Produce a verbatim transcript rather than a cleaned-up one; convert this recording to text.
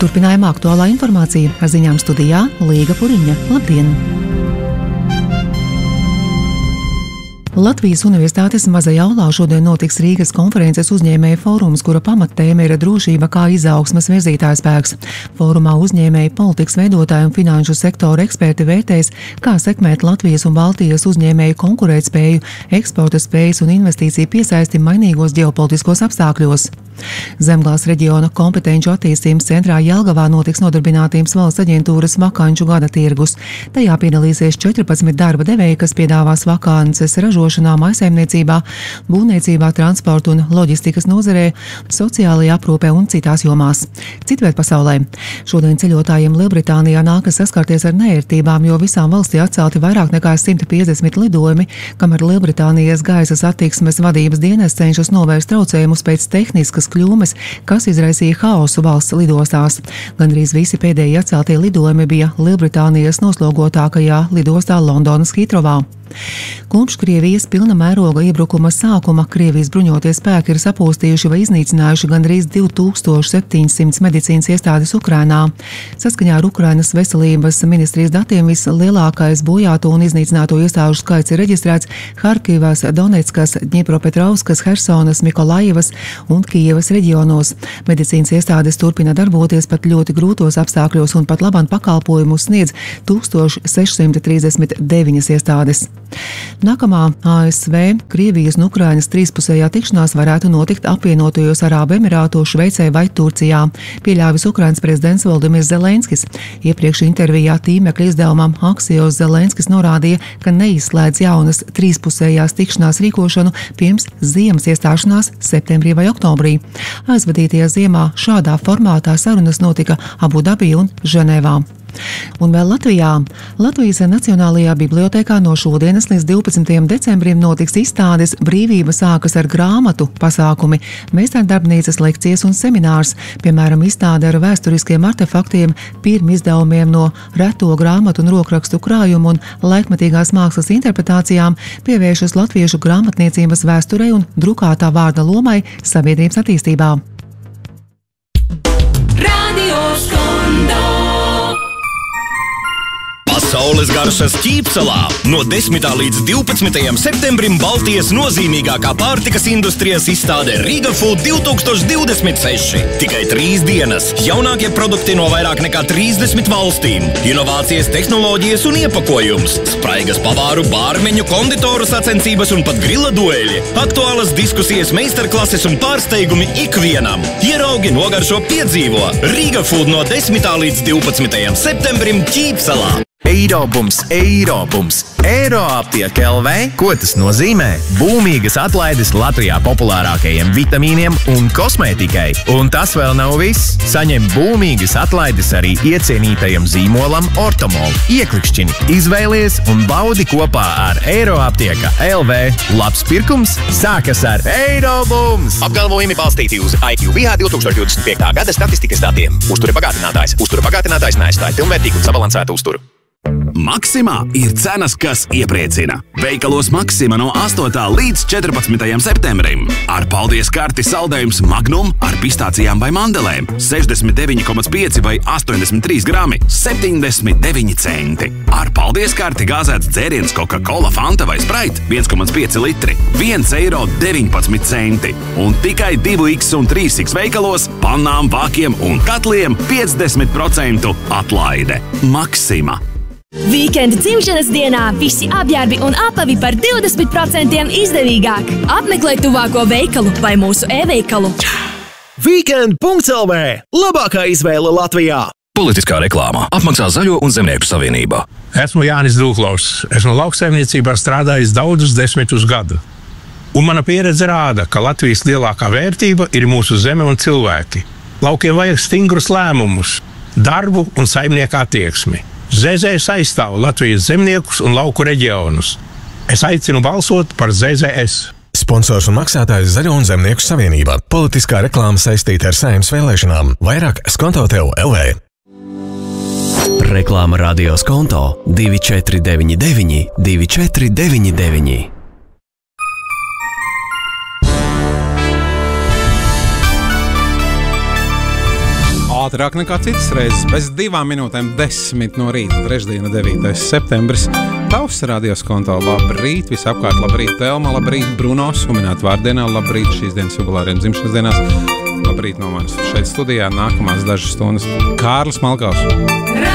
Turpinājumā aktuālā informācija ar ziņām studijā Līga Puriņa. Labdien! Latvijas Universitātes Mazajā aulā šodien notiks Rīgas konferences uzņēmēju fórums, kura pamattēma ir drošība kā izaugsmes virzītājspēks. Fórumā uzņēmēji, politikas veidotāji un finanšu sektora eksperti vērtēs, kā sekmēt Latvijas un Baltijas uzņēmēju konkurētspēju, eksporta spējas un investīciju piesaisti mainīgos ģeopolitiskos apstākļos. Zemgales reģiona kompetenču attīstības centrā Jelgavā notiks Nodarbinātības valsts aģentūras vakanču gada tirgus. Tajā piedalīsies četrpadsmit darba devēji, kas piedāvās vakances ražošanā, mājsaimniecībā, būvniecībā, transporta un loģistikas nozarē, sociālajā aprūpē un citās jomās. Citviet pasaulē. Šodien ceļotājiem Lielbritānijā nākas saskarties ar neērtībām, jo visām valstī atcelti vairāk nekā simt piecdesmit lidojumi, kamēr Lielbritānijas gaisa satiksmes vadības dienas cenšas novērst traucējumus pēc tehniskas kļūmes, kas izraisīja haosu valsts lidostās. Gandrīz visi pēdējie atceltie lidojumi bija Lielbritānijas noslogotākajā lidostā Londonas Hitrovā. Kopš Krievijas pilna mēroga iebrukuma sākuma Krievijas bruņotie spēki ir sapūstījuši vai iznīcinājuši gandrīz divi tūkstoši septiņsimt medicīnas iestādes Ukrainā. Saskaņā ar Ukrainas veselības ministrijas datiem vislielākais bojāto un iznīcināto iestāžu skaits ir reģistrēts Harkivas, Donetskas, Dņipropetrovskas, Hersonas, Mikolajevas un Kijevas reģionos. Medicīnas iestādes turpina darboties pat ļoti grūtos apstākļos un pat labāk pakalpojumus sniedz tūkstoš sešsimt trīsdesmit deviņas iestādes. Nākamā A S V, Krievijas un Ukrainas trīspusējā tikšanās varētu notikt apvienotajos Arābu Emirātos, Šveicē vai Turcijā, pieļāvis Ukrainas prezidents Volodimirs Zelenskis. Iepriekš intervijā tīmekļa izdevumam Axios Zelenskis norādīja, ka neizslēdz jaunas trīspusējās tikšanās rīkošanu pirms ziemas iestāšanās septembrī vai oktobrī. Aizvadītajā ziemā šādā formātā sarunas notika Abu Dabī un Ženēvā. Un vēl Latvijā. Latvijas Nacionālajā bibliotēkā no šodienas līdz divpadsmitajam decembrim notiks izstādes Brīvība sākas ar grāmatu pasākumi, meistardarbnīcas, lekcijas un seminārs, piemēram, izstāde ar vēsturiskiem artefaktiem, pirmizdevumiem no reto grāmatu un rokrakstu krājumu un laikmetīgās mākslas interpretācijām, pievēršas latviešu grāmatniecības vēsturei un drukātā vārda lomai sabiedrības attīstībā. Radio Skondo. Pasaules garšas Ķīpselā no desmitā līdz divpadsmitajam septembrim Baltijas nozīmīgākā pārtikas industrijas izstāde Riga Food divtūkstoš divdesmit seši. Tikai trīs dienas, jaunākie produkti no vairāk nekā trīsdesmit valstīm, inovācijas, tehnoloģijas un iepakojums, spraigas pavāru, bārmeņu, konditoru sacensības un pat grila dueļi, aktuālas diskusijas, meistarklases un pārsteigumi ikvienam. Ieraugi, nogaršo, piedzīvo! Riga Food no desmitā līdz divpadsmitajam septembrim Ķīpselā. Eirobums, Eirobums, Eiroaptieka L V. Ko tas nozīmē? Būmīgas atlaides Latvijā populārākajiem vitamīniem un kosmētikai. Un tas vēl nav viss. Saņem būmīgas atlaides arī iecienītajam zīmolam Ortomol. Ieklikšķini, izvēlies un baudi kopā ar Eiroaptieka L V. Labs pirkums sākas ar Eirobums! Apgalvojumi balstīti uz I Q B H divtūkstoš divdesmit piektā gada statistikas datiem. Uztura bagātinātājs. Uztura bagātinātājs neaizstāja pilnvērtīgu un sabalansētu uzturu. Maksimā ir cenas, kas iepriecina. Veikalos Maksima no astotā līdz četrpadsmitajam septembrim. Ar paldies karti saldējums Magnum ar pistācijām vai mandelēm. sešdesmit deviņi komats pieci vai astoņdesmit trīs grami, septiņdesmit deviņi centi. Ar paldies karti gāzēts dzēriens Coca-Cola, Fanta vai Sprite viens komats pieci litri, viens eiro deviņpadsmit centi. Un tikai divi X un trīs X veikalos pannām, vākiem un katliem piecdesmit procentu atlaide. Maksima. Vīkenda dzimšanas dienā visi apģērbi un apavi par divdesmit procentiem izdevīgāk. Apmeklē tuvāko veikalu vai mūsu e-veikalu. Weekend punkts L V. Labākā izvēle Latvijā. Politiskā reklāmā apmaksā Zaļo un Zemnieku savienība. Esmu Jānis Dūklaus. Esmu lauksaimniecībā strādājis daudzus desmitus gadu. Un mana pieredze rāda, ka Latvijas lielākā vērtība ir mūsu zeme un cilvēki. Laukiem vajag stingrus lēmumus, darbu un saimnieku attieksmi. Z Z S aizstāv Latvijas zemniekus un lauku reģionus. Es aicinu balsot par Z Z S. Sponsors un maksātājs Zaļo un Zemnieku savienībā. Politiskā reklāma saistīta ar Saeimas vēlēšanām. Vairāk skonto tev L V. Reklāma radio skonto divi četri deviņi deviņi, divi četri deviņi deviņi. ātrāk nekā citas reizes, bez divām minūtēm desmit no rīta, trešdiena, devītais septembris. Tavs radios konto, labrīt, visapkārt, labrīt, Telma, labrīt, Bruno, suminēt vārdienā, labrīt, šīs dienas jubilāriem dzimšanas dienās, labrīt no manis šeit studijā, nākamās dažas stundas Kārlis Malkaus.